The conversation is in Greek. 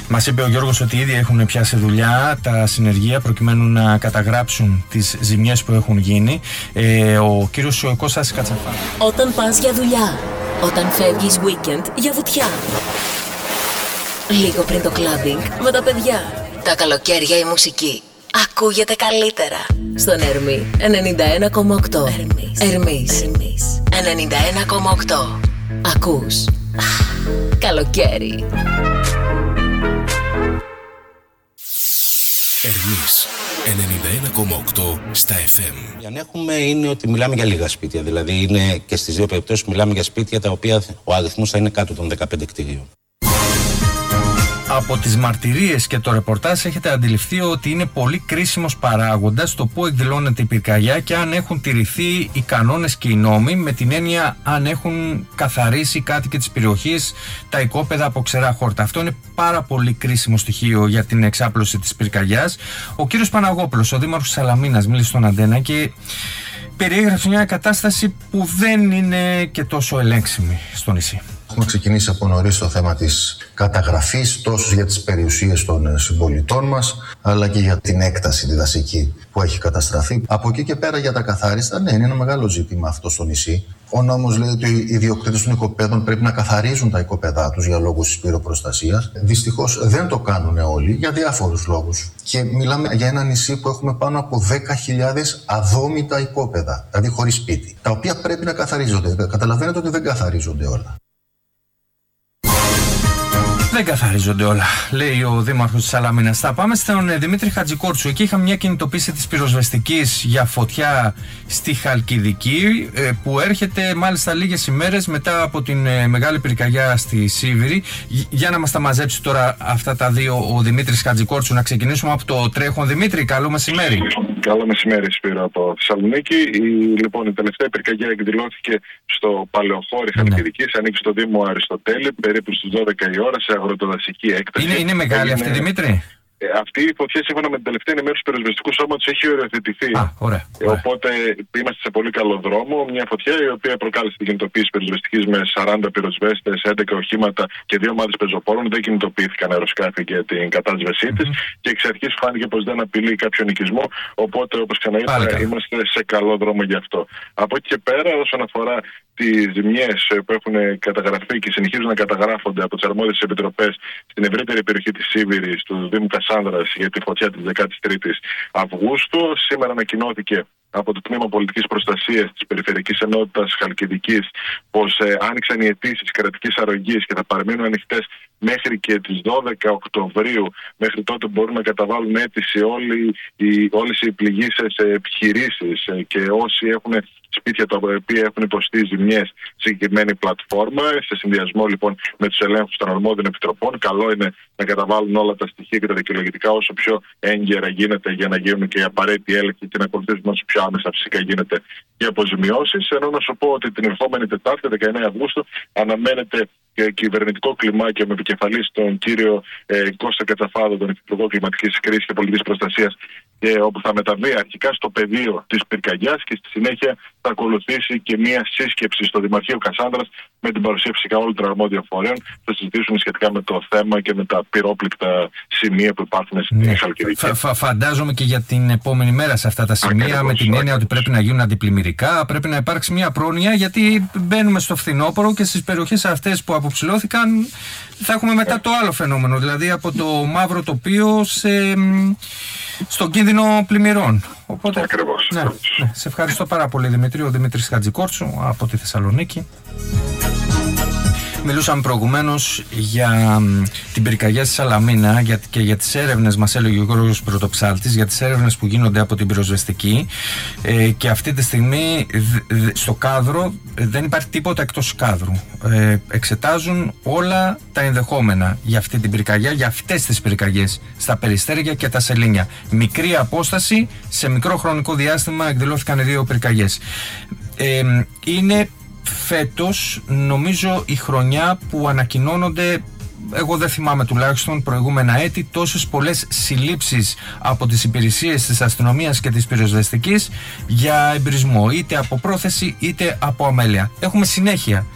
Μας είπε ο Γιώργος ότι ήδη έχουν πιάσει δουλειά τα συνεργεία προκειμένου να καταγράψουν τις ζημιές που έχουν γίνει. Ο κύριος Κώστας Κατσαφά. Όταν πας για δουλειά, όταν φεύγεις weekend για βουτιά, λίγο πριν το κλαμπινγκ με τα παιδιά, τα καλοκαίρια η μουσική ακούγεται καλύτερα στον Ερμή 91,8. Ερμής 91,8. Ακούς καλοκαίρι. Ερμής 91,8 στα FM. Η ανέχουμε είναι ότι μιλάμε για λίγα σπίτια. Δηλαδή είναι και στις δύο περιπτώσεις μιλάμε για σπίτια τα οποία ο αριθμός θα είναι κάτω των 15 κτηρίων. Από τις μαρτυρίες και το ρεπορτάζ έχετε αντιληφθεί ότι είναι πολύ κρίσιμος παράγοντας το πού εκδηλώνεται η πυρκαγιά και αν έχουν τηρηθεί οι κανόνες και οι νόμοι, με την έννοια αν έχουν καθαρίσει οι κάτοικοι της περιοχής τα οικόπεδα από ξερά χόρτα. Αυτό είναι πάρα πολύ κρίσιμο στοιχείο για την εξάπλωση της πυρκαγιάς. Ο κύριος Παναγόπουλος, ο δήμαρχος Σαλαμίνας, μίλησε στον Αντένα και περιέγραψε μια κατάσταση που δεν είναι και τόσο ελέγξιμη στο νησί. Έχουμε ξεκινήσει από νωρίς το θέμα της καταγραφής τόσο για τις περιουσίες των συμπολιτών μας, αλλά και για την έκταση τη δασική που έχει καταστραφεί. Από εκεί και πέρα για τα καθάριστα, ναι, είναι ένα μεγάλο ζήτημα αυτό στο νησί. Ο νόμος λέει ότι οι ιδιοκτήτες των οικοπαίδων πρέπει να καθαρίζουν τα οικοπαίδά τους για λόγους πυροπροστασίας. Δυστυχώς δεν το κάνουν όλοι για διάφορους λόγους. Και μιλάμε για ένα νησί που έχουμε πάνω από 10.000 αδόμητα οικόπεδα, δηλαδή χωρίς σπίτι, τα οποία πρέπει να καθαρίζονται. Καταλαβαίνετε ότι δεν καθαρίζονται όλα. Δεν καθαρίζονται όλα, λέει ο δήμαρχος της Σαλαμίνας. Θα πάμε στον Δημήτρη Χατζικόρτσου. Εκεί είχαμε μια κινητοποίηση της πυροσβεστικής για φωτιά στη Χαλκιδική, που έρχεται μάλιστα λίγες ημέρες μετά από την μεγάλη πυρκαγιά στη Σίβηρη. Για να μας τα μαζέψει τώρα αυτά τα δύο ο Δημήτρης Χατζικόρτσου. Να ξεκινήσουμε από το τρέχον. Δημήτρη, καλό μεσημέρι. Καλό μεσημέρι, Σπύρο, από Θεσσαλονίκη. Λοιπόν, η τελευταία πυρκαγιά εκδηλώθηκε στο Παλαιοχώρι Χαλκιδικής, ανήκει στο Δήμο Αριστοτέλη, περίπου στις 12 η ώρα, σε αγροτοδασική έκταση. Είναι μεγάλη αυτή, Δημήτρη? Αυτή η φωτιά, σύμφωνα με την τελευταία ενημέρωση του πυροσβεστικού σώματος, έχει οριοθετηθεί. Ωραία. Οπότε είμαστε σε πολύ καλό δρόμο. Μια φωτιά η οποία προκάλεσε την κινητοποίηση πυροσβεστικής με 40 πυροσβέστες, 11 οχήματα και 2 ομάδες πεζοπόρων. Δεν κινητοποιήθηκαν αεροσκάφη για την κατάσβεσή της και εξ αρχής φάνηκε πως δεν απειλεί κάποιον οικισμό. Οπότε, όπως ξαναείπα, είμαστε σε καλό δρόμο γι' αυτό. Από εκεί και πέρα, όσον αφορά τις ζημιές που έχουν καταγραφεί και συνεχίζουν να καταγράφονται από τις αρμόδιες επιτροπές στην ευρύτερη περιοχή της Σίβηρης, του Δήμου Κασάνδρας, για τη φωτιά της 13ης Αυγούστου. Σήμερα ανακοινώθηκε από το Τμήμα Πολιτικής Προστασίας της Περιφερειακής Ενότητας Χαλκιδικής πως άνοιξαν οι αιτήσεις κρατικής αρρωγής και θα παραμείνουν ανοιχτές μέχρι και τις 12 Οκτωβρίου. Μέχρι τότε μπορούν να καταβάλουν αίτηση όλες οι πληγήσεις επιχειρήσεις και όσοι έχουν σπίτια τα οποία έχουν υποστεί ζημιές σε συγκεκριμένη πλατφόρμα. Σε συνδυασμό λοιπόν με τους ελέγχους των αρμόδιων επιτροπών, καλό είναι να καταβάλουν όλα τα στοιχεία και τα δικαιολογητικά όσο πιο έγκαιρα γίνεται για να γίνουν και οι απαραίτητοι έλεγχοι και να ακολουθήσουν όσο πιο άμεσα φυσικά γίνεται και αποζημιώσεις. Ενώ να σου πω ότι την ερχόμενη Τετάρτη, 19 Αυγούστου, αναμένεται κυβερνητικό κλιμάκιο με επικεφαλής τον κύριο Κώστα Κατσαφάδο, τον Υπουργό Κλιματικής Κρίσης και Πολιτικής Προστασίας, όπου θα μεταβεί αρχικά στο πεδίο της πυρκαγιάς και στη συνέχεια θα ακολουθήσει και μια σύσκεψη στο Δημαρχείο Κασάνδρας με την παρουσία φυσικά όλων των αρμόδιων φορέων. Θα συζητήσουμε σχετικά με το θέμα και με τα πυρόπληκτα σημεία που υπάρχουν στην Χαλκιδική. Φαντάζομαι και για την επόμενη μέρα σε αυτά τα σημεία, ακριβώς, με την έννοια ότι πρέπει να γίνουν αντιπλημμυρικά, πρέπει να υπάρξει μια πρόνοια, γιατί μπαίνουμε στο φθινόπωρο και στις περιοχές αυτές που αποψηλώθηκαν θα έχουμε μετά το άλλο φαινόμενο, δηλαδή από το μαύρο τοπίο στον κίνδυνο πλημμυρών. Οπότε, ακριβώς. Ναι. Σε ευχαριστώ πάρα πολύ, Δημήτρη. Ο Δημήτρης Χατζικόρτσου από τη Θεσσαλονίκη. Μιλούσαμε προηγουμένως για την πυρκαγιά στη Σαλαμίνα και για τις έρευνες, μας έλεγε ο Γιώργος Πρωτοψάλτης, για τις έρευνες που γίνονται από την πυροσβεστική, και αυτή τη στιγμή στο κάδρο δεν υπάρχει τίποτα εκτός κάδρου. Εξετάζουν όλα τα ενδεχόμενα για αυτή την πυρκαγιά, για αυτές τις πυρκαγιές στα Περιστέρια και τα Σελήνια. Μικρή απόσταση, σε μικρό χρονικό διάστημα εκδηλώθηκαν 2 πυρκαγιές. Είναι φέτος νομίζω η χρονιά που ανακοινώνονται, εγώ δεν θυμάμαι τουλάχιστον προηγούμενα έτη, τόσες πολλές συλλήψεις από τις υπηρεσίες της αστυνομίας και της πυροσβεστικής για εμπρισμό, είτε από πρόθεση είτε από αμέλεια. Έχουμε συνέχεια